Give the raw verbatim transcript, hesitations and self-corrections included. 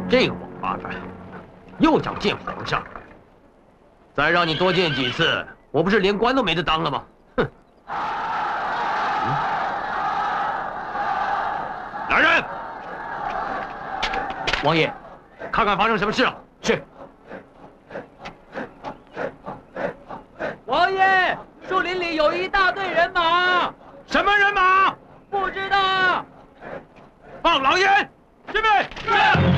这个王八蛋又想见皇上，再让你多见几次，我不是连官都没得当了吗？哼！来人！王爷，看看发生什么事了。是。 王爷，树林里有一大队人马。 什么人马？ 不知道。 放狼烟！准备！